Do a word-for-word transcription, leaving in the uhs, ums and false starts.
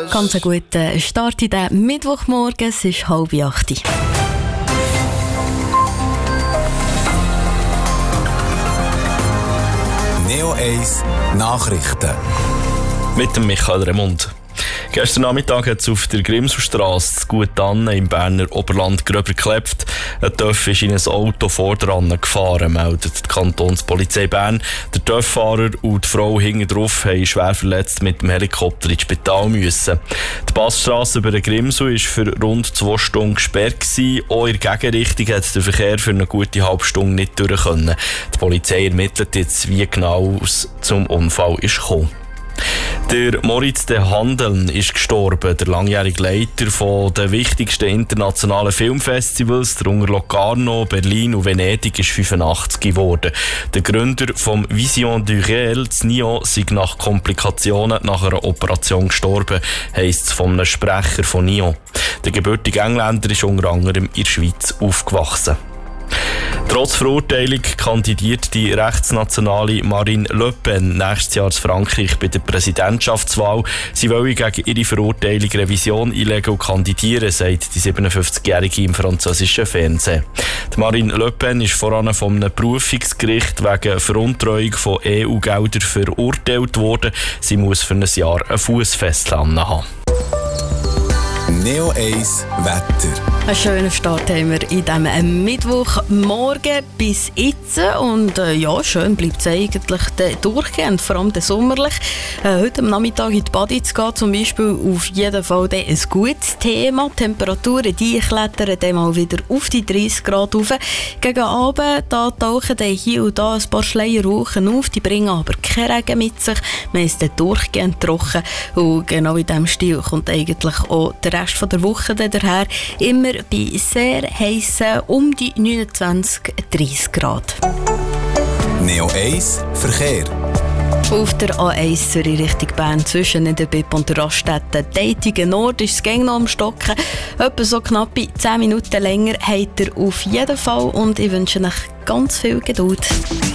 Ganz einen guten Start in den Mittwochmorgen. Es ist halb acht. Neo eins Nachrichten. Mit dem Michael Remund. Gestern Nachmittag hat es auf der Grimselstrasse gut an im Berner Oberland gröber geklebt. Ein Töff ist in ein Auto vor dran gefahren, meldet die Kantonspolizei Bern. Der Töfffahrer und die Frau hinten drauf haben schwer verletzt mit dem Helikopter ins Spital müssen. Die Passstrasse über den Grimsel war für rund zwei Stunden gesperrt gewesen. Auch in der Gegenrichtung hat der Verkehr für eine gute halbe Stunde nicht durch können. Die Polizei ermittelt jetzt, wie genau es zum Unfall ist gekommen. Der Moritz de Handeln ist gestorben, der langjährige Leiter von den wichtigsten internationalen Filmfestivals, darunter Locarno, Berlin und Venedig, ist fünfundachtzig geworden. Der Gründer vom Vision du Réel in Nyon sei nach Komplikationen nach einer Operation gestorben, heisst es von einem Sprecher von Nyon. Der gebürtige Engländer ist unter anderem in der Schweiz aufgewachsen. Trotz Verurteilung kandidiert die rechtsnationale Marine Le Pen nächstes Jahr in Frankreich bei der Präsidentschaftswahl. Sie wollen gegen ihre Verurteilung Revision einlegen und kandidieren, sagt die siebenundfünfzigjährige im französischen Fernsehen. Die Marine Le Pen ist voran von einem Berufungsgericht wegen Veruntreuung von E U-Geldern verurteilt worden. Sie muss für ein Jahr ein Fussfessel haben. Neo eins Wetter. Einen schönen Start haben wir in diesem Mittwochmorgen bis jetzt. Und äh, ja, schön bleibt es eigentlich durchgehend, vor allem sommerlich. Äh, heute am Nachmittag in die Badi zu gehen, zum Beispiel, auf jeden Fall ein gutes Thema. Die Temperaturen die klettern dann mal wieder auf die dreißig Grad rauf. Gegen Abend da tauchen dann hier und da ein paar Schleierwolken auf, die bringen aber keinen Regen mit sich. Man ist dann durchgehend trocken. Und genau in diesem Stil kommt eigentlich auch der Rest von der Woche daher. Immer bei sehr heissen um die neunundzwanzig bis dreißig Grad. Neo eins Verkehr. Auf der A eins Zürich Richtung Bern zwischen der B I P und der Raststätte Deitigen Nord ist es gäng noch am Stocken. Etwa so knappe zehn Minuten länger habt ihr auf jeden Fall und ich wünsche euch ganz viel Geduld.